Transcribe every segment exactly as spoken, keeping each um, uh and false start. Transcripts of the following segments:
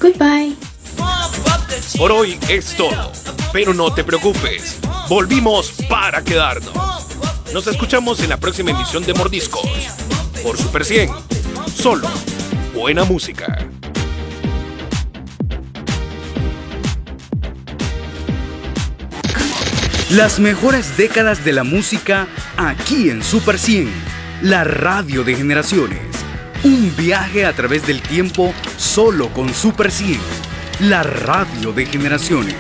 Goodbye. Por hoy es todo, pero no te preocupes, volvimos para quedarnos. Nos escuchamos en la próxima emisión de Mordiscos por Super cien. Solo buena música. Las mejores décadas de la música aquí en Super cien, la radio de generaciones. Un viaje a través del tiempo solo con Super cien, la radio de generaciones.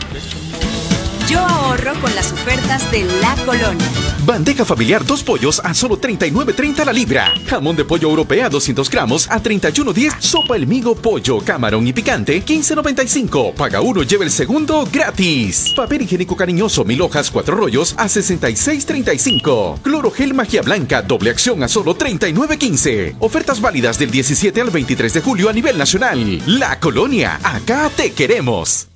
Yo ahorro con las ofertas de La Colonia. Bandeja familiar dos pollos a solo treinta y nueve treinta la libra. Jamón de pollo europea doscientos gramos a treinta y uno diez. Sopa El Migo pollo, camarón y picante quince noventa y cinco. Paga uno, lleva el segundo gratis. Papel higiénico cariñoso mil hojas cuatro rollos a sesenta y seis treinta y cinco. Cloro gel magia blanca doble acción a solo treinta y nueve quince. Ofertas válidas del diecisiete al veintitrés de julio a nivel nacional. La Colonia, acá te queremos.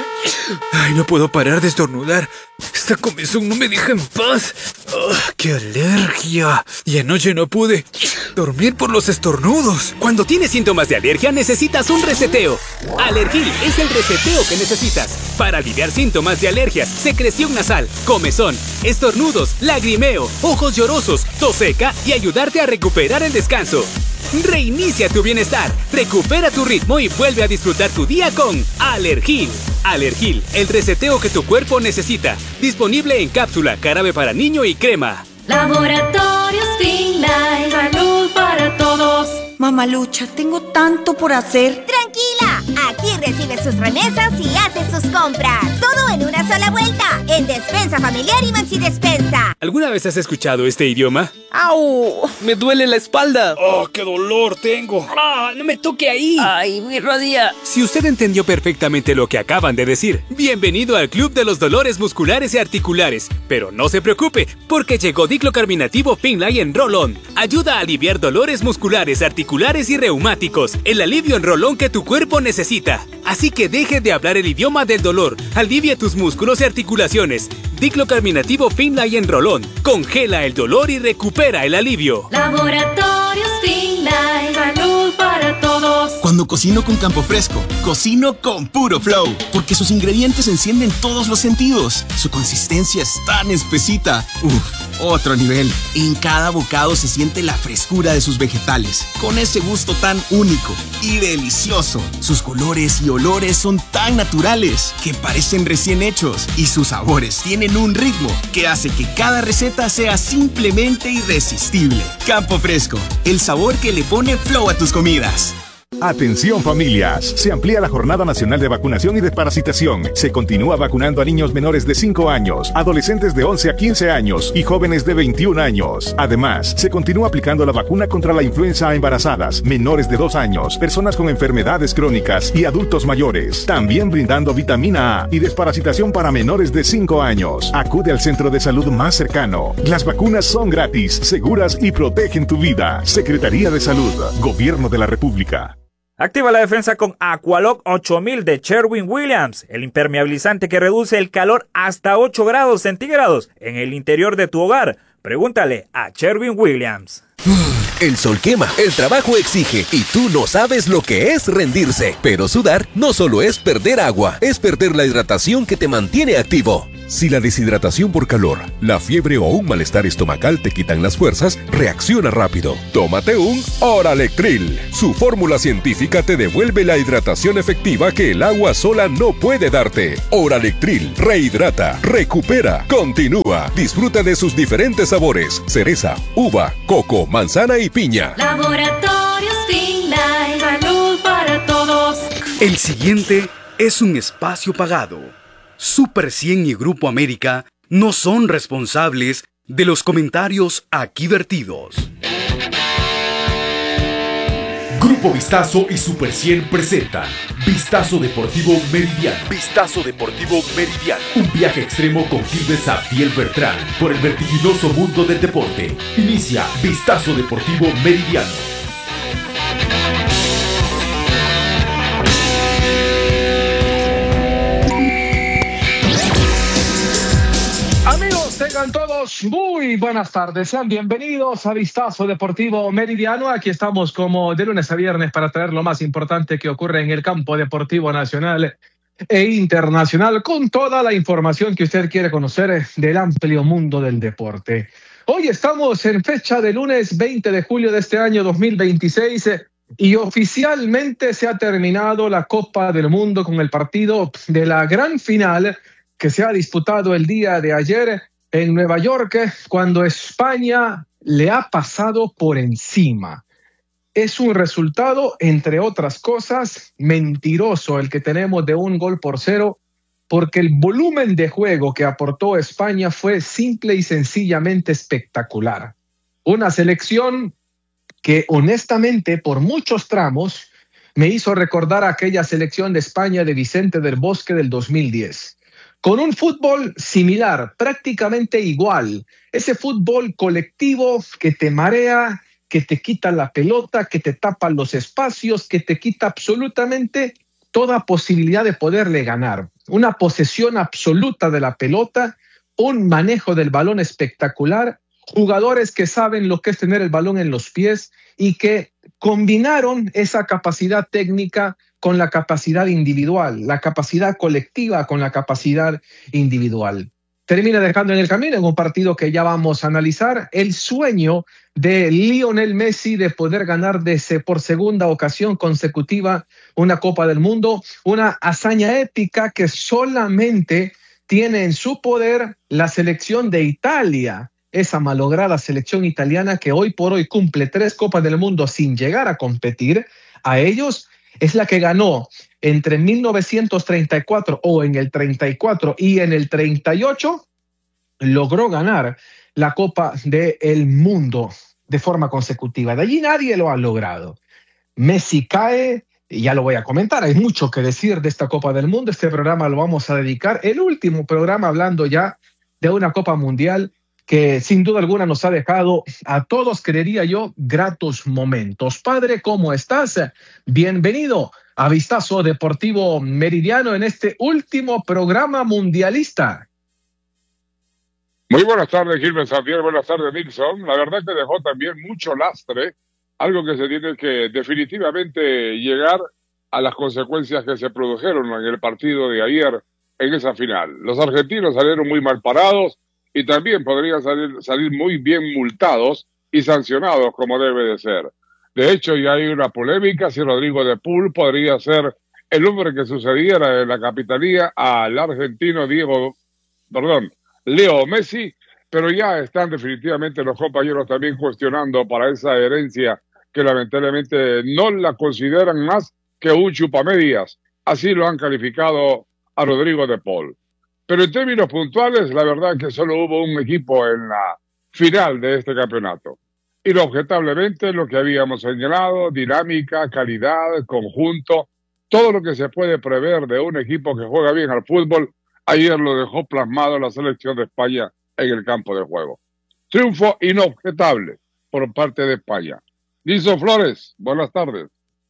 Ay, no puedo parar de estornudar. Esta comezón no me deja en paz. Oh, ¡qué alergia! Y anoche no pude dormir por los estornudos. Cuando tienes síntomas de alergia, necesitas un reseteo. Alergil es el reseteo que necesitas para aliviar síntomas de alergias, secreción nasal, comezón, estornudos, lagrimeo, ojos llorosos, tos seca y ayudarte a recuperar el descanso. Reinicia tu bienestar, recupera tu ritmo y vuelve a disfrutar tu día con Alergil. Alergil, el reseteo que tu cuerpo necesita. Disponible en cápsula, jarabe para niño y crema. Laboratorios Finlay, salud para todos. Mamalucha, tengo tanto por hacer. ¡Tranquila! Aquí recibe sus remesas y hace sus compras. Todo en una sola vuelta. En Despensa Familiar y Maxi Despensa. ¿Alguna vez has escuchado este idioma? ¡Au! Me duele la espalda. ¡Oh, qué dolor tengo! ¡Ah, no me toque ahí! ¡Ay, mi rodilla! Si usted entendió perfectamente lo que acaban de decir, bienvenido al Club de los Dolores Musculares y Articulares. Pero no se preocupe, porque llegó Diclocarbinativo Finlay en Roll-On. Ayuda a aliviar dolores musculares, articulares y reumáticos. El alivio en Roll-On que tu cuerpo necesita. Así que deje de hablar el idioma del dolor. Alivia tus músculos y articulaciones. Diclocarbinativo Finlay en Roll-On. Congela el dolor y recupera el alivio. Laboratorios Finlay, salud para todos. Cuando cocino con Campo Fresco, cocino con puro flow, porque sus ingredientes encienden todos los sentidos. Su consistencia es tan espesita. Uf, otro nivel. En cada bocado se siente la frescura de sus vegetales, con ese gusto tan único y delicioso. Sus colores y olores son tan naturales que parecen recién hechos, y sus sabores tienen un ritmo que hace que cada receta sea simplemente irresistible. Campo Fresco, el sabor que le pone flow a tus comidas. Atención familias, se amplía la Jornada Nacional de Vacunación y Desparasitación. Se continúa vacunando a niños menores de cinco años, adolescentes de once a quince años y jóvenes de veintiún años. Además, se continúa aplicando la vacuna contra la influenza a embarazadas, menores de dos años, personas con enfermedades crónicas y adultos mayores. También brindando vitamina A y desparasitación para menores de cinco años. Acude al centro de salud más cercano. Las vacunas son gratis, seguras y protegen tu vida. Secretaría de Salud, Gobierno de la República. Activa la defensa con Aqualock ocho mil de Sherwin-Williams, el impermeabilizante que reduce el calor hasta ocho grados centígrados en el interior de tu hogar. Pregúntale a Sherwin-Williams. El sol quema, el trabajo exige y tú no sabes lo que es rendirse. Pero sudar no solo es perder agua, es perder la hidratación que te mantiene activo. Si la deshidratación por calor, la fiebre o un malestar estomacal te quitan las fuerzas, reacciona rápido. Tómate un Oralectril. Su fórmula científica te devuelve la hidratación efectiva que el agua sola no puede darte. Oralectril rehidrata, recupera, continúa. Disfruta de sus diferentes sabores: cereza, uva, coco, manzana y piña. Laboratorios Finlay, salud para todos. El siguiente es un espacio pagado. Super cien y Grupo América no son responsables de los comentarios aquí vertidos. Grupo Vistazo y Super cien presentan Vistazo Deportivo Meridiano. Vistazo Deportivo Meridiano. Un viaje extremo con Gilbert Abdiel Bertrán por el vertiginoso mundo del deporte. Inicia Vistazo Deportivo Meridiano. Tengan todos amigos, muy buenas tardes. Sean bienvenidos a Vistazo Deportivo Meridiano. Aquí estamos como de lunes a viernes para traer lo más importante que ocurre en el campo deportivo nacional e internacional, con toda la información que usted quiere conocer del amplio mundo del deporte. Hoy estamos en fecha de lunes veinte de julio de este año dos mil veintiséis y oficialmente se ha terminado la Copa del Mundo con el partido de la gran final que se ha disputado el día de ayer en Nueva York, cuando España le ha pasado por encima. Es un resultado, entre otras cosas, mentiroso el que tenemos de un gol por cero, porque el volumen de juego que aportó España fue simple y sencillamente espectacular. Una selección que honestamente por muchos tramos me hizo recordar a aquella selección de España de Vicente del Bosque del dos mil diez. Con un fútbol similar, prácticamente igual. Ese fútbol colectivo que te marea, que te quita la pelota, que te tapa los espacios, que te quita absolutamente toda posibilidad de poderle ganar. Una posesión absoluta de la pelota, un manejo del balón espectacular, jugadores que saben lo que es tener el balón en los pies y que combinaron esa capacidad técnica con la capacidad individual, la capacidad colectiva con la capacidad individual. Termina dejando en el camino, en un partido que ya vamos a analizar, el sueño de Lionel Messi de poder ganar desde por segunda ocasión consecutiva una Copa del Mundo, una hazaña épica que solamente tiene en su poder la selección de Italia, esa malograda selección italiana que hoy por hoy cumple tres Copas del Mundo sin llegar a competir. A ellos es la que ganó entre mil novecientos treinta y cuatro o en el treinta y cuatro y en el treinta y ocho logró ganar la Copa del Mundo de forma consecutiva. De allí nadie lo ha logrado. Messi cae, y ya lo voy a comentar, hay mucho que decir de esta Copa del Mundo. Este programa lo vamos a dedicar, el último programa hablando ya de una Copa Mundial que sin duda alguna nos ha dejado a todos, creería yo, gratos momentos. Padre, ¿cómo estás? Bienvenido a Vistazo Deportivo Meridiano en este último programa mundialista. Muy buenas tardes, Gilbert Santiago, buenas tardes, Nilsson. La verdad que dejó también mucho lastre, algo que se tiene que definitivamente llegar a las consecuencias que se produjeron en el partido de ayer en esa final. Los argentinos salieron muy mal parados, y también podrían salir, salir muy bien multados y sancionados como debe de ser. De hecho, ya hay una polémica si Rodrigo de Paul podría ser el hombre que sucediera en la capitanía al argentino Diego, perdón, Leo Messi, pero ya están definitivamente los compañeros también cuestionando para esa herencia que lamentablemente no la consideran más que un chupamedias. Así lo han calificado a Rodrigo de Paul. Pero en términos puntuales, la verdad es que solo hubo un equipo en la final de este campeonato. Y objetablemente lo que habíamos señalado, dinámica, calidad, conjunto, todo lo que se puede prever de un equipo que juega bien al fútbol, ayer lo dejó plasmado la selección de España en el campo de juego. Triunfo inobjetable por parte de España. Nilson Flores, buenas tardes.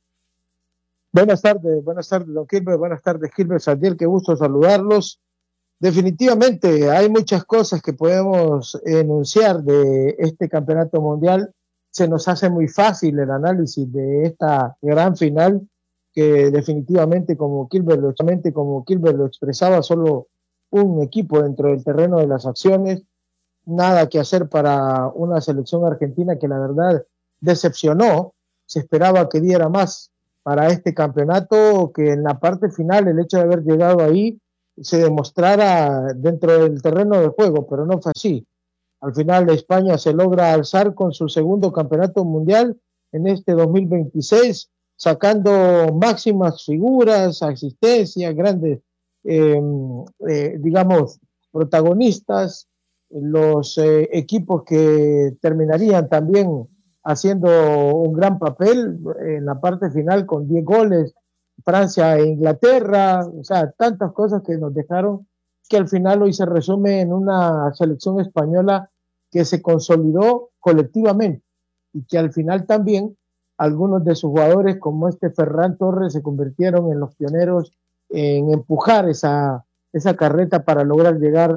Buenas tardes, buenas tardes, don Gilbert, buenas tardes, Gilbert Santiel, qué gusto saludarlos. Definitivamente hay muchas cosas que podemos enunciar de este campeonato mundial. Se nos hace muy fácil el análisis de esta gran final que definitivamente como Gilbert, como Gilbert lo expresaba, solo un equipo dentro del terreno de las acciones. Nada que hacer para una selección argentina que la verdad decepcionó. Se esperaba que diera más para este campeonato, que en la parte final el hecho de haber llegado ahí se demostrara dentro del terreno de juego, pero no fue así. Al final España se logra alzar con su segundo campeonato mundial en este dos mil veintiséis, sacando máximas figuras, asistencias, grandes, eh, eh, digamos, protagonistas, los eh, equipos que terminarían también haciendo un gran papel en la parte final con diez goles, Francia e Inglaterra, o sea, tantas cosas que nos dejaron, que al final hoy se resume en una selección española que se consolidó colectivamente y que al final también algunos de sus jugadores como este Ferran Torres se convirtieron en los pioneros en empujar esa, esa carreta para lograr llegar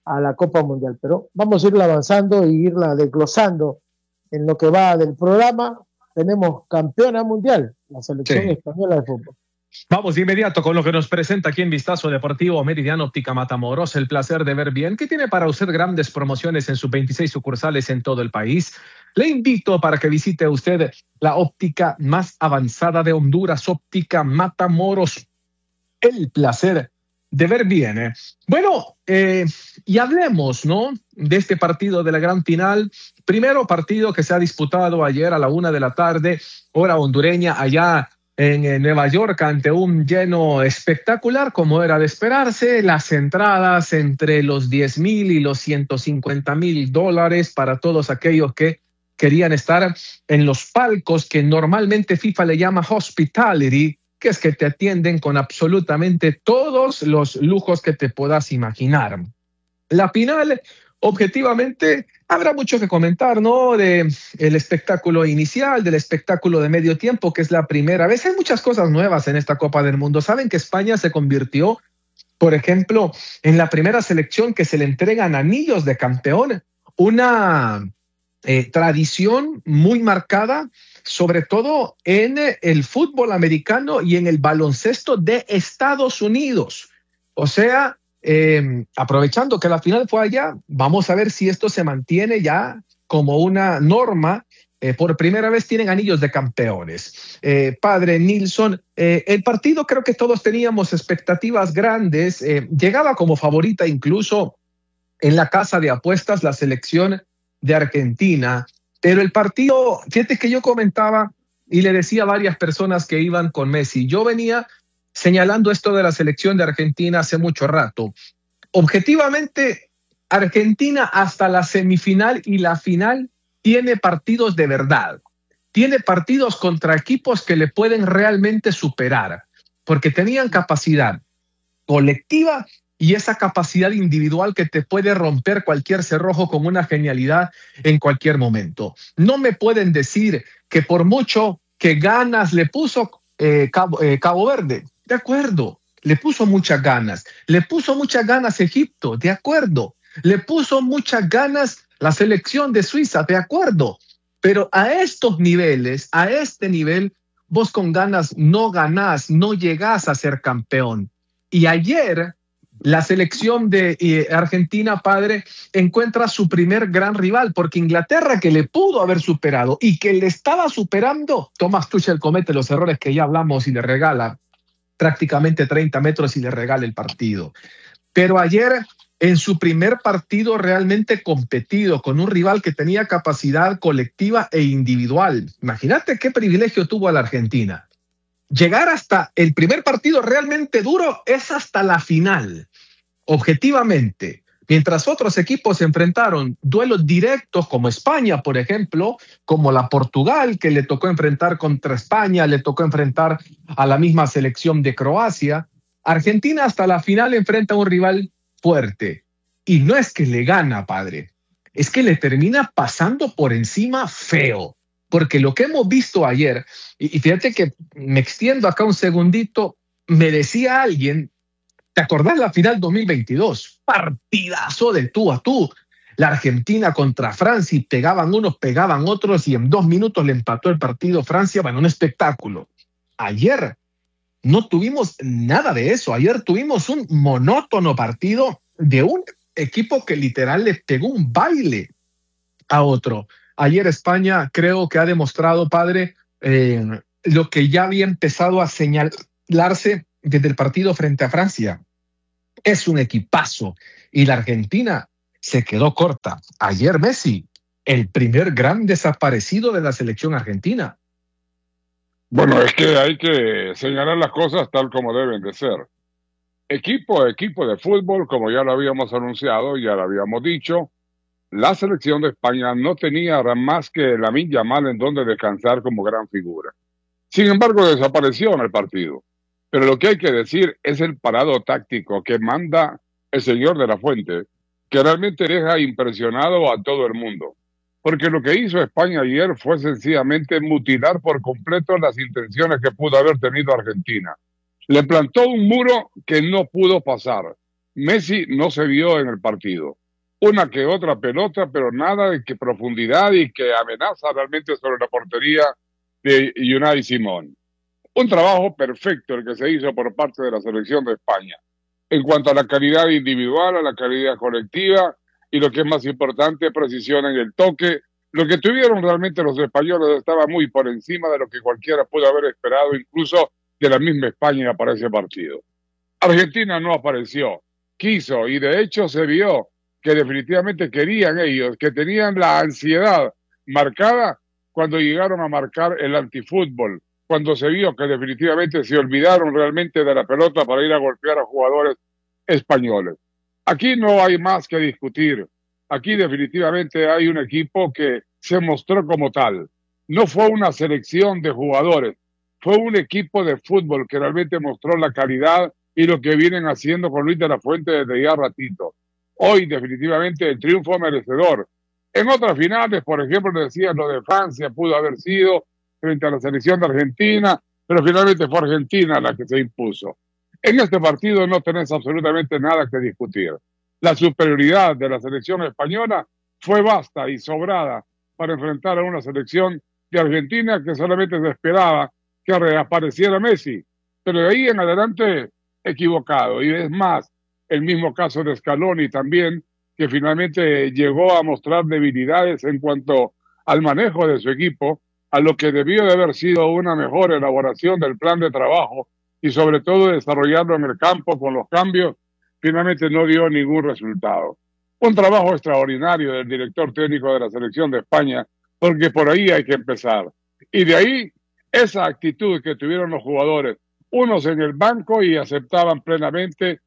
a la Copa Mundial. Pero vamos a irla avanzando y irla desglosando en lo que va del programa. Tenemos campeona mundial, la selección sí. española de fútbol. Vamos de inmediato con lo que nos presenta aquí en Vistazo Deportivo Meridiano Óptica Matamoros. El placer de ver bien, que tiene para usted grandes promociones en sus veintiséis sucursales en todo el país. Le invito para que visite usted la óptica más avanzada de Honduras, Óptica Matamoros. El placer de ver bien. ¿eh? Bueno, eh, y hablemos, ¿no?, de este partido de la gran final. Primero partido que se ha disputado ayer a la una de la tarde, hora hondureña, allá en Nueva York, ante un lleno espectacular, como era de esperarse. Las entradas entre los diez mil y los ciento cincuenta mil dólares para todos aquellos que querían estar en los palcos que normalmente FIFA le llama hospitality, que es que te atienden con absolutamente todos los lujos que te puedas imaginar. La final, objetivamente, habrá mucho que comentar, ¿no? De el espectáculo inicial, del espectáculo de medio tiempo, que es la primera vez. Hay muchas cosas nuevas en esta Copa del Mundo. Saben que España se convirtió, por ejemplo, en la primera selección que se le entregan anillos de campeón. Una eh, tradición muy marcada, sobre todo en el fútbol americano y en el baloncesto de Estados Unidos. O sea, Eh, aprovechando que la final fue allá, vamos a ver si esto se mantiene ya como una norma. Eh, por primera vez tienen anillos de campeones. Eh, padre Nilsson, eh, el partido creo que todos teníamos expectativas grandes. Eh, llegaba como favorita incluso en la casa de apuestas la selección de Argentina. Pero el partido, fíjate que yo comentaba y le decía a varias personas que iban con Messi, yo venía señalando esto de la selección de Argentina hace mucho rato. Objetivamente, Argentina hasta la semifinal y la final tiene partidos de verdad. Tiene partidos contra equipos que le pueden realmente superar, porque tenían capacidad colectiva y esa capacidad individual que te puede romper cualquier cerrojo con una genialidad en cualquier momento. No me pueden decir que por mucho que ganas le puso eh, Cabo, eh, Cabo Verde, de acuerdo, le puso muchas ganas, le puso muchas ganas Egipto, de acuerdo, le puso muchas ganas la selección de Suiza, de acuerdo, pero a estos niveles, a este nivel, vos con ganas no ganás, no llegás a ser campeón. Y ayer la selección de eh, Argentina, padre, encuentra su primer gran rival, porque Inglaterra, que le pudo haber superado y que le estaba superando, Thomas Tuchel comete los errores que ya hablamos y le regala prácticamente treinta metros y le regala el partido. Pero ayer, en su primer partido realmente competido, con un rival que tenía capacidad colectiva e individual, imagínate qué privilegio tuvo la Argentina. Llegar hasta el primer partido realmente duro es hasta la final, objetivamente. Mientras otros equipos se enfrentaron duelos directos como España, por ejemplo, como la Portugal, que le tocó enfrentar contra España, le tocó enfrentar a la misma selección de Croacia, Argentina hasta la final enfrenta a un rival fuerte. Y no es que le gana, padre, es que le termina pasando por encima feo. Porque lo que hemos visto ayer, y fíjate que me extiendo acá un segundito, me decía alguien, ¿te acordás la final dos mil veintidós? Partidazo de tú a tú. La Argentina contra Francia y pegaban unos, pegaban otros y en dos minutos le empató el partido Francia. Bueno, un espectáculo. Ayer no tuvimos nada de eso. Ayer tuvimos un monótono partido de un equipo que literal le pegó un baile a otro. Ayer España creo que ha demostrado, padre, eh, lo que ya había empezado a señalarse desde el partido frente a Francia. Es un equipazo y la Argentina se quedó corta. Ayer Messi, el primer gran desaparecido de la selección argentina. Bueno, es que hay que señalar las cosas tal como deben de ser. Equipo a equipo de fútbol, como ya lo habíamos anunciado, ya lo habíamos dicho, la selección de España no tenía más que Lamine Yamal en donde descansar como gran figura. Sin embargo, desapareció en el partido. Pero lo que hay que decir es el parado táctico que manda el señor de la Fuente, que realmente deja impresionado a todo el mundo. Porque lo que hizo España ayer fue sencillamente mutilar por completo las intenciones que pudo haber tenido Argentina. Le plantó un muro que no pudo pasar. Messi no se vio en el partido. Una que otra pelota, pero nada de que profundidad y que amenaza realmente sobre la portería de Unai Simón. Un trabajo perfecto el que se hizo por parte de la selección de España. En cuanto a la calidad individual, a la calidad colectiva y lo que es más importante, precisión en el toque. Lo que tuvieron realmente los españoles estaba muy por encima de lo que cualquiera pudo haber esperado, incluso de la misma España para ese partido. Argentina no apareció, quiso y de hecho se vio que definitivamente querían ellos, que tenían la ansiedad marcada cuando llegaron a marcar el antifútbol, cuando se vio que definitivamente se olvidaron realmente de la pelota para ir a golpear a jugadores españoles. Aquí no hay más que discutir. Aquí definitivamente hay un equipo que se mostró como tal. No fue una selección de jugadores, fue un equipo de fútbol que realmente mostró la calidad y lo que vienen haciendo con Luis de la Fuente desde ya ratito. Hoy definitivamente el triunfo merecedor. En otras finales, por ejemplo, decían lo de Francia, pudo haber sido frente a la selección de Argentina, pero finalmente fue Argentina la que se impuso. En este partido no tenés absolutamente nada que discutir. La superioridad de la selección española fue vasta y sobrada para enfrentar a una selección de Argentina que solamente se esperaba que reapareciera Messi, pero de ahí en adelante equivocado. Y es más, el mismo caso de Scaloni también, que finalmente llegó a mostrar debilidades en cuanto al manejo de su equipo, a lo que debió de haber sido una mejor elaboración del plan de trabajo y sobre todo desarrollarlo en el campo con los cambios, finalmente no dio ningún resultado. Un trabajo extraordinario del director técnico de la selección de España, porque por ahí hay que empezar. Y de ahí, esa actitud que tuvieron los jugadores, unos en el banco y aceptaban plenamente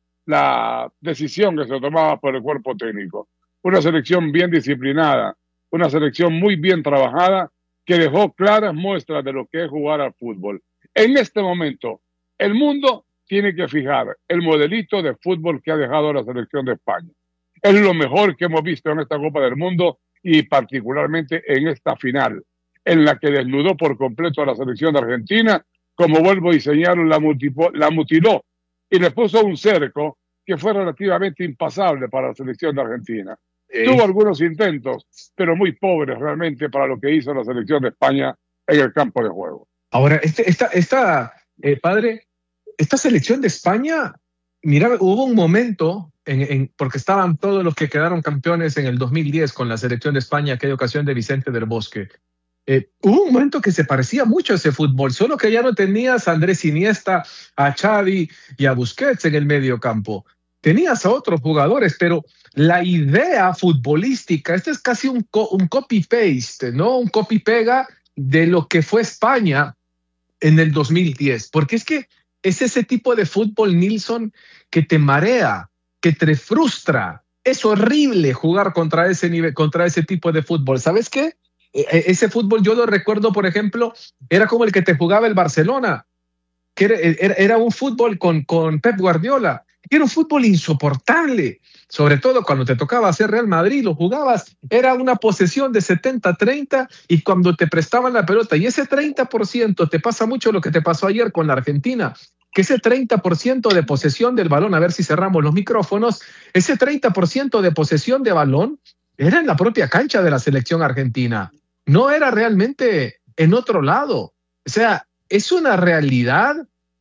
la decisión que se tomaba por el cuerpo técnico. Una selección bien disciplinada, una selección muy bien trabajada, que dejó claras muestras de lo que es jugar al fútbol. En este momento, el mundo tiene que fijar el modelito de fútbol que ha dejado la selección de España. Es lo mejor que hemos visto en esta Copa del Mundo y particularmente en esta final, en la que desnudó por completo a la selección de Argentina, como vuelvo y señalo, la, multipo, la mutiló y le puso un cerco que fue relativamente impasable para la selección de Argentina. Sí. Tuvo algunos intentos, pero muy pobres realmente para lo que hizo la selección de España en el campo de juego. Ahora, este, esta, esta eh, padre, esta selección de España, mira, hubo un momento, en, en, porque estaban todos los que quedaron campeones en el dos mil diez con la selección de España, aquella ocasión de Vicente del Bosque. Eh, hubo un momento que se parecía mucho a ese fútbol, solo que ya no tenías a Andrés Iniesta, a Xavi y a Busquets en el medio campo. Tenías a otros jugadores, pero la idea futbolística, este es casi un, co un copy-paste, ¿no? Un copy-pega de lo que fue España en el dos mil diez, porque es que es ese tipo de fútbol, Nilsson, que te marea, que te frustra. Es horrible jugar contra ese nivel, contra ese tipo de fútbol. ¿Sabes qué? Ese fútbol yo lo recuerdo, por ejemplo, era como el que te jugaba el Barcelona, que era, era, era un fútbol con, con Pep Guardiola. Era un fútbol insoportable, sobre todo cuando te tocaba hacer Real Madrid, lo jugabas, era una posesión de setenta a treinta y cuando te prestaban la pelota, y ese treinta por ciento te pasa mucho lo que te pasó ayer con la Argentina, que ese treinta por ciento de posesión del balón, a ver si cerramos los micrófonos, ese treinta por ciento de posesión de balón era en la propia cancha de la selección argentina, no era realmente en otro lado. O sea, es una realidad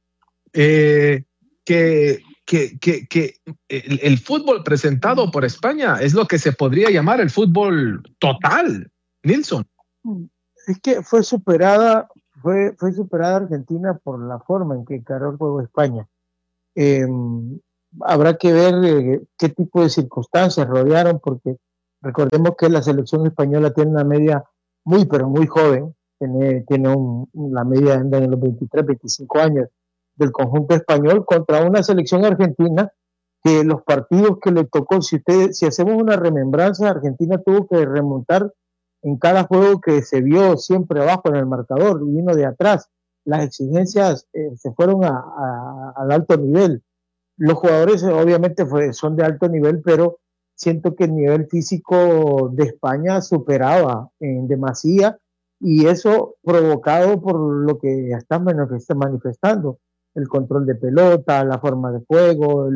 eh, que... Que, que, que el, el fútbol presentado por España es lo que se podría llamar el fútbol total, Nilsson. Es que fue superada, fue, fue superada Argentina por la forma en que encaró el juego de España. Eh, habrá que ver eh, qué tipo de circunstancias rodearon, porque recordemos que la selección española tiene una media muy, pero muy joven, tiene, tiene un, la media anda en los veintitrés, veinticinco años del conjunto español contra una selección argentina que los partidos que le tocó, si ustedes, si hacemos una remembranza, Argentina tuvo que remontar en cada juego que se vio siempre abajo en el marcador, vino de atrás, las exigencias eh, se fueron a, a, al alto nivel. Los jugadores eh, obviamente fue, son de alto nivel, pero siento que el nivel físico de España superaba en demasía, y eso provocado por lo que están, lo que está manifestando. El control de pelota, la forma de juego, el,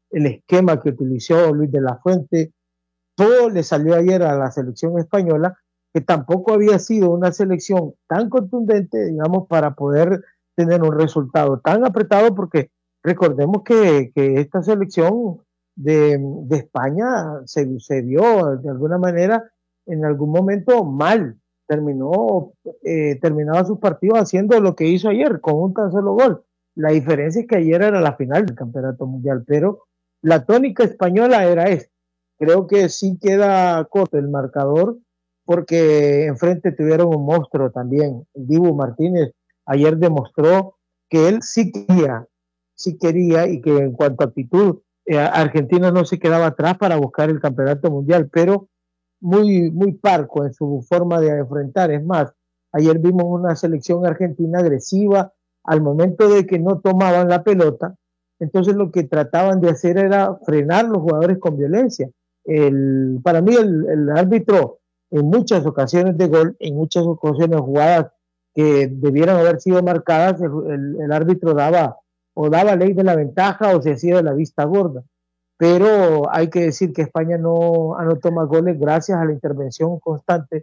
el esquema que utilizó Luis de la Fuente, todo le salió ayer a la selección española, que tampoco había sido una selección tan contundente, digamos, para poder tener un resultado tan apretado, porque recordemos que, que esta selección de, de España se, se vio de alguna manera en algún momento mal, terminó, eh, terminaba sus partidos haciendo lo que hizo ayer, con un tan solo gol. La diferencia es que ayer era la final del Campeonato Mundial, pero la tónica española era esta. Creo que sí queda corto el marcador, porque enfrente tuvieron un monstruo también. El Dibu Martínez ayer demostró que él sí quería, sí quería, y que en cuanto a actitud, eh, Argentina no se quedaba atrás para buscar el Campeonato Mundial, pero muy, muy parco en su forma de enfrentar. Es más, ayer vimos una selección argentina agresiva al momento de que no tomaban la pelota, entonces lo que trataban de hacer era frenar los jugadores con violencia. El, para mí el, el árbitro en muchas ocasiones de gol, en muchas ocasiones jugadas que debieran haber sido marcadas, el, el, el árbitro daba o daba ley de la ventaja o se hacía de la vista gorda. Pero hay que decir que España no anotó más goles gracias a la intervención constante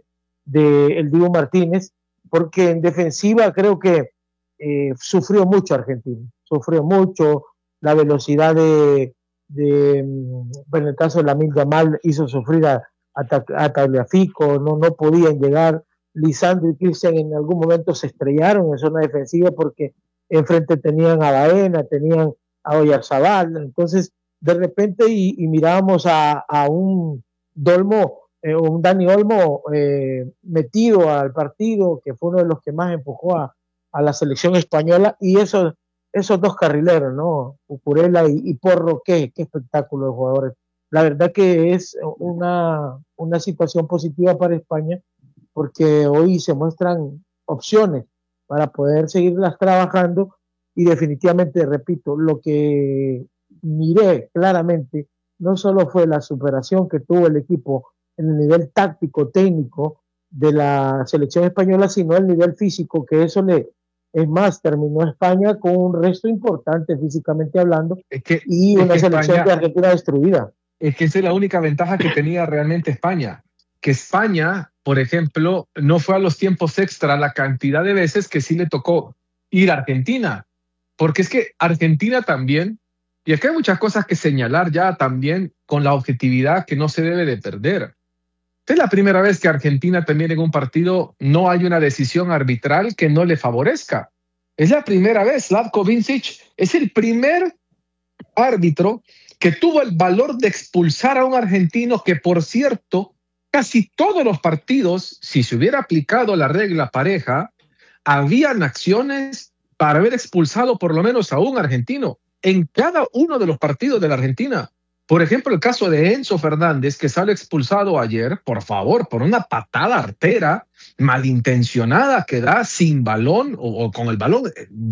de el Dibu Martínez, porque en defensiva creo que eh, sufrió mucho Argentina, sufrió mucho. La velocidad de, de bueno, en el caso de Lamine Yamal hizo sufrir a, a, a Tagliafico, no, no podían llegar. Lisandro y Christian en algún momento se estrellaron en zona defensiva porque enfrente tenían a Baena, tenían a Oyarzabal, entonces de repente y, y mirábamos a, a un Dolmo, eh, un Dani Olmo eh, metido al partido, que fue uno de los que más empujó a, a la selección española, y eso, esos dos carrileros, ¿no? Cucurella y, y Porro, qué, qué espectáculo de jugadores. La verdad que es una, una situación positiva para España, porque hoy se muestran opciones para poder seguirlas trabajando, y definitivamente, repito, lo que miré claramente no solo fue la superación que tuvo el equipo en el nivel táctico, técnico de la selección española, sino el nivel físico, que eso le, es más, terminó España con un resto importante físicamente hablando, es que, y es una que selección España, de Argentina destruida. Es que esa es la única ventaja que tenía realmente España, que España, por ejemplo, no fue a los tiempos extra la cantidad de veces que sí le tocó ir a Argentina, porque es que Argentina también, y aquí hay muchas cosas que señalar ya también con la objetividad que no se debe de perder. Es la primera vez que Argentina también en un partido no hay una decisión arbitral que no le favorezca. Es la primera vez. Slavko Vincic es el primer árbitro que tuvo el valor de expulsar a un argentino que, por cierto, casi todos los partidos, si se hubiera aplicado la regla pareja, habían acciones para haber expulsado por lo menos a un argentino en cada uno de los partidos de la Argentina. Por ejemplo, el caso de Enzo Fernández, que sale expulsado ayer, por favor, por una patada artera malintencionada que da sin balón o, o con el balón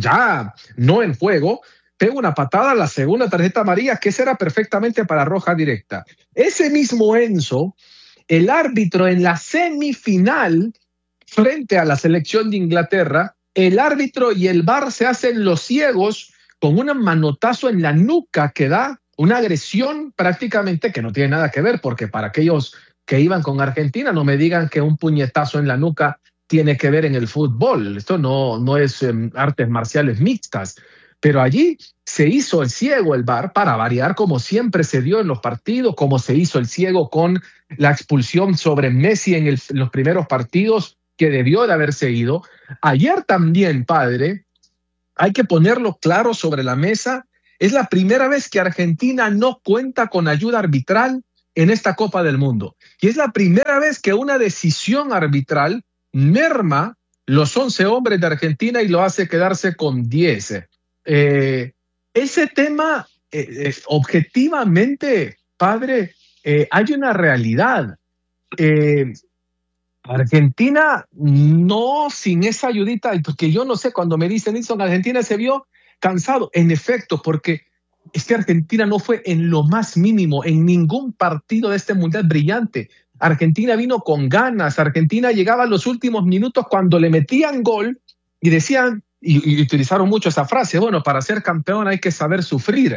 ya no en juego, pega una patada a la segunda tarjeta amarilla, que esa era perfectamente para roja directa. Ese mismo Enzo, el árbitro en la semifinal frente a la selección de Inglaterra, el árbitro y el V A R se hacen los ciegos con un manotazo en la nuca que da una agresión prácticamente que no tiene nada que ver, porque para aquellos que iban con Argentina, no me digan que un puñetazo en la nuca tiene que ver en el fútbol. Esto no, no es um, artes marciales mixtas. Pero allí se hizo el ciego el V A R para variar, como siempre se dio en los partidos, como se hizo el ciego con la expulsión sobre Messi en, el, en los primeros partidos, que debió de haberse ido. Ayer también, padre, hay que ponerlo claro sobre la mesa, es la primera vez que Argentina no cuenta con ayuda arbitral en esta Copa del Mundo. Y es la primera vez que una decisión arbitral merma los once hombres de Argentina y lo hace quedarse con diez. Eh, ese tema, eh, eh, objetivamente, padre, eh, hay una realidad. Eh, Argentina no sin esa ayudita, porque yo no sé, cuando me dicen Nilson, Argentina se vio cansado, en efecto, porque es que Argentina no fue en lo más mínimo en ningún partido de este mundial brillante. Argentina vino con ganas, Argentina llegaba a los últimos minutos cuando le metían gol y decían, y, y utilizaron mucho esa frase, bueno, para ser campeón hay que saber sufrir.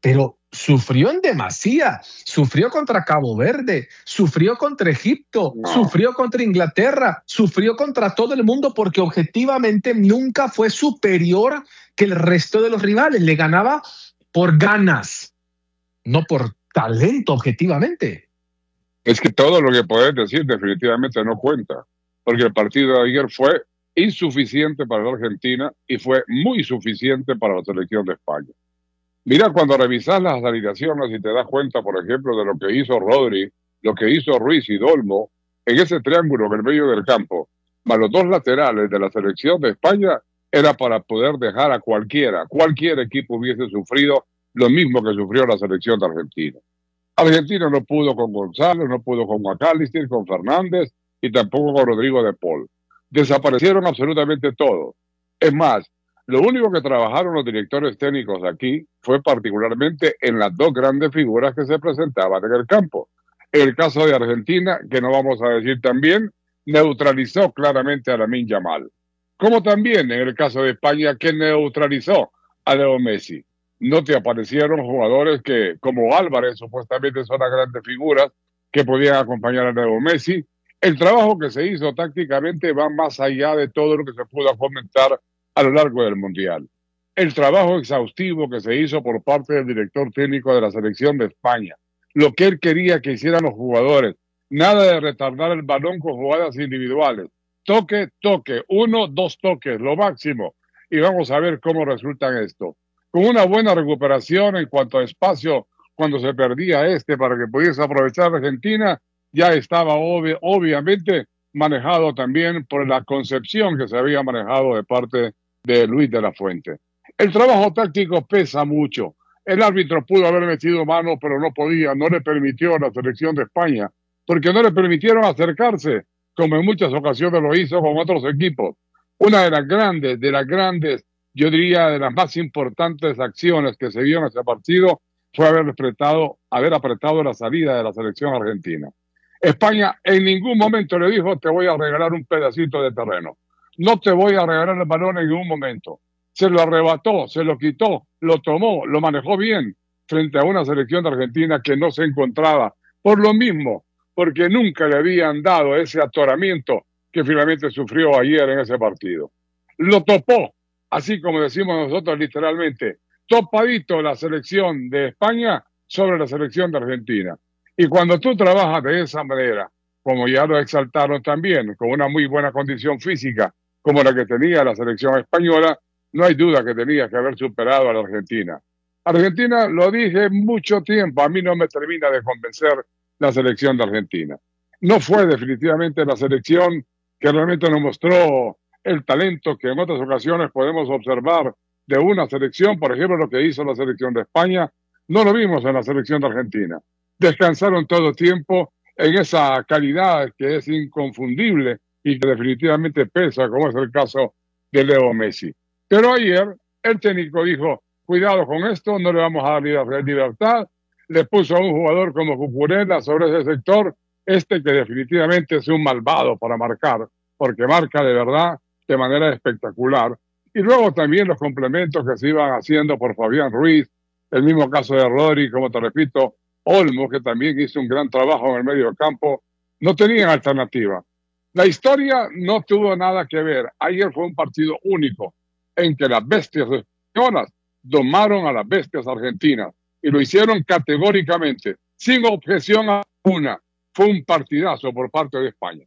pero sufrió en demasía, sufrió contra Cabo Verde, sufrió contra Egipto, no. sufrió contra Inglaterra, sufrió contra todo el mundo porque objetivamente nunca fue superior que el resto de los rivales, le ganaba por ganas, no por talento objetivamente. Es que todo lo que podés decir definitivamente no cuenta, porque el partido de ayer fue insuficiente para la Argentina y fue muy suficiente para la selección de España. Mira, cuando revisas las alineaciones y te das cuenta, por ejemplo, de lo que hizo Rodri, lo que hizo Ruiz y Dolmo, en ese triángulo en el medio del campo, más los dos laterales de la selección de España, era para poder dejar a cualquiera, cualquier equipo hubiese sufrido lo mismo que sufrió la selección de Argentina. Argentina no pudo con Gonzalo, no pudo con McAllister, con Fernández y tampoco con Rodrigo de Paul. Desaparecieron absolutamente todos. Es más, lo único que trabajaron los directores técnicos aquí fue particularmente en las dos grandes figuras que se presentaban en el campo. En el caso de Argentina, que no vamos a decir también, neutralizó claramente a Lamine Yamal. Como también en el caso de España, que neutralizó a Leo Messi. No te aparecieron jugadores que, como Álvarez, supuestamente son las grandes figuras que podían acompañar a Leo Messi. El trabajo que se hizo tácticamente va más allá de todo lo que se pudo comentar a lo largo del Mundial. El trabajo exhaustivo que se hizo por parte del director técnico de la selección de España, lo que él quería que hicieran los jugadores, nada de retardar el balón con jugadas individuales, toque, toque, uno, dos toques, lo máximo, y vamos a ver cómo resulta esto. Con una buena recuperación en cuanto a espacio, cuando se perdía este para que pudiese aprovechar Argentina, ya estaba obvi- obviamente manejado también por la concepción que se había manejado de parte de Luis de la Fuente. El trabajo táctico pesa mucho. El árbitro pudo haber metido mano, pero no podía, no le permitió a la selección de España, porque no le permitieron acercarse, como en muchas ocasiones lo hizo con otros equipos. Una de las grandes, de las grandes, yo diría de las más importantes acciones que se vio en ese partido fue haber apretado, haber apretado la salida de la selección argentina. España en ningún momento le dijo, te voy a regalar un pedacito de terreno. No te voy a regalar el balón en ningún momento. Se lo arrebató, se lo quitó, lo tomó, lo manejó bien frente a una selección de Argentina que no se encontraba por lo mismo, porque nunca le habían dado ese atoramiento que finalmente sufrió ayer en ese partido. Lo topó, así como decimos nosotros literalmente, topadito la selección de España sobre la selección de Argentina. Y cuando tú trabajas de esa manera, como ya lo exaltaron también, con una muy buena condición física, como la que tenía la selección española, no hay duda que tenía que haber superado a la Argentina. Argentina, lo dije mucho tiempo, a mí no me termina de convencer la selección de Argentina. No fue definitivamente la selección que realmente nos mostró el talento que en otras ocasiones podemos observar de una selección, por ejemplo, lo que hizo la selección de España, no lo vimos en la selección de Argentina. Descansaron todo el tiempo en esa calidad que es inconfundible y que definitivamente pesa, como es el caso de Leo Messi. Pero ayer el técnico dijo, cuidado con esto, no le vamos a dar libertad, le puso a un jugador como Cucurella sobre ese sector, este que definitivamente es un malvado para marcar, porque marca de verdad de manera espectacular. Y luego también los complementos que se iban haciendo por Fabián Ruiz, el mismo caso de Rodri, como te repito, Olmo, que también hizo un gran trabajo en el medio del campo, no tenían alternativa. La historia no tuvo nada que ver. Ayer fue un partido único en que las bestias españolas domaron a las bestias argentinas y lo hicieron categóricamente, sin objeción alguna. Fue un partidazo por parte de España.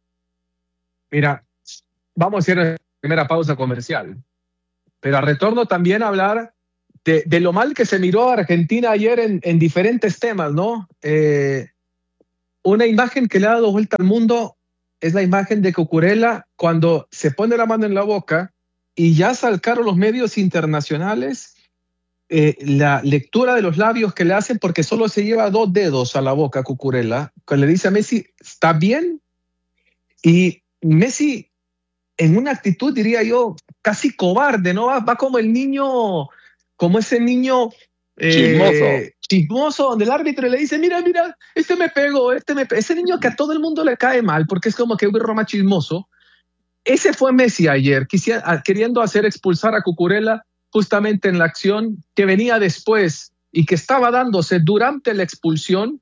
Mira, vamos a hacer la primera pausa comercial, pero a retorno también a hablar de, de lo mal que se miró a Argentina ayer en, en diferentes temas, ¿no? Eh, una imagen que le ha dado vuelta al mundo es la imagen de Cucurella cuando se pone la mano en la boca y ya salcaron los medios internacionales eh, la lectura de los labios que le hacen porque solo se lleva dos dedos a la boca Cucurella, que le dice a Messi, ¿está bien? Y Messi, en una actitud, diría yo, casi cobarde, ¿no? Va, va como el niño, como ese niño eh, chismoso. chismoso, donde el árbitro le dice, mira, mira, este me pegó, este me pegó. Ese niño que a todo el mundo le cae mal, porque es como que un Roma chismoso. Ese fue Messi ayer, quisiera, queriendo hacer expulsar a Cucurella justamente en la acción que venía después y que estaba dándose durante la expulsión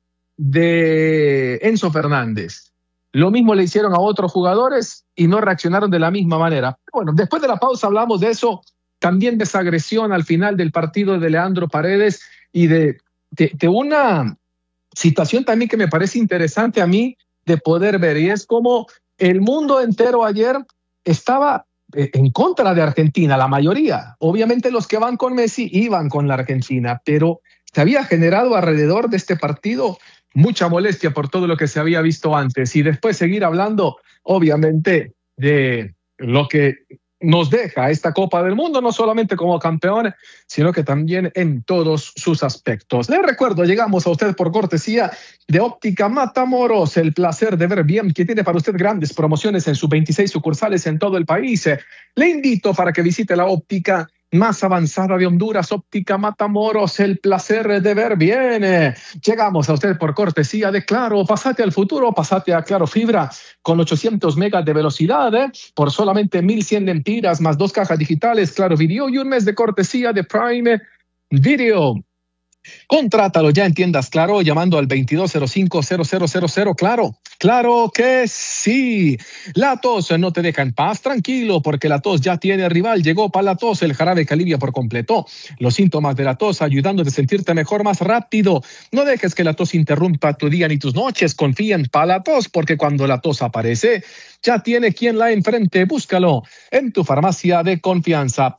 de Enzo Fernández. Lo mismo le hicieron a otros jugadores y no reaccionaron de la misma manera. Bueno, después de la pausa hablamos de eso, también de esa agresión al final del partido de Leandro Paredes y de, de, de una situación también que me parece interesante a mí de poder ver, y es como el mundo entero ayer estaba en contra de Argentina, la mayoría. Obviamente los que van con Messi iban con la Argentina, pero se había generado alrededor de este partido mucha molestia por todo lo que se había visto antes, y después seguir hablando, obviamente, de lo que nos deja esta Copa del Mundo, no solamente como campeón, sino que también en todos sus aspectos. Les recuerdo, llegamos a usted por cortesía de Óptica Matamoros, el placer de ver bien, que tiene para usted grandes promociones en sus veintiséis sucursales en todo el país. Le invito para que visite la óptica más avanzada de Honduras, Óptica Matamoros, el placer de ver bien. Llegamos a usted por cortesía de Claro. Pasate al futuro, pasate a Claro Fibra con ochocientos megas de velocidad ¿eh? por solamente mil cien lempiras más dos cajas digitales, Claro Video y un mes de cortesía de Prime Video. Contrátalo ya en tiendas Claro llamando al veintidós cero cinco cero cero cero cero. Claro, claro que sí. La tos no te deja en paz, tranquilo, porque la tos ya tiene rival. Llegó Palatos, el jarabe que alivia por completo los síntomas de la tos, ayudándote a sentirte mejor más rápido. No dejes que la tos interrumpa tu día ni tus noches. Confía en Palatos, porque cuando la tos aparece, ya tiene quien la enfrente. Búscalo en tu farmacia de confianza.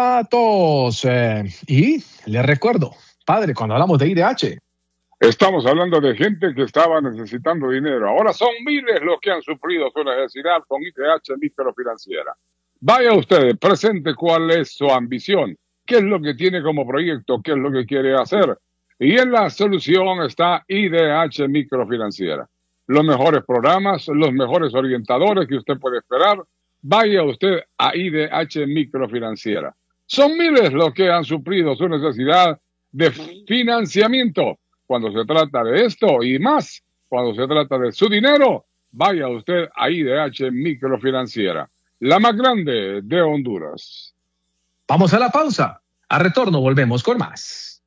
Palatos. Eh, y le recuerdo, padre, cuando hablamos de I D H, estamos hablando de gente que estaba necesitando dinero. Ahora son miles los que han sufrido su necesidad con I D H Microfinanciera. Vaya usted, presente cuál es su ambición, qué es lo que tiene como proyecto, qué es lo que quiere hacer. Y en la solución está I D H Microfinanciera. Los mejores programas, los mejores orientadores que usted puede esperar. Vaya usted a I D H Microfinanciera. Son miles los que han sufrido su necesidad de financiamiento. Cuando se trata de esto y más, cuando se trata de su dinero, vaya usted a I D H Microfinanciera, la más grande de Honduras. Vamos a la pausa. A retorno volvemos con más.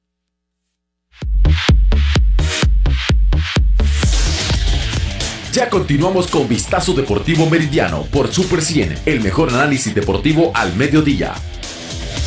Ya continuamos con Vistazo Deportivo Meridiano por Super cien, el mejor análisis deportivo al mediodía.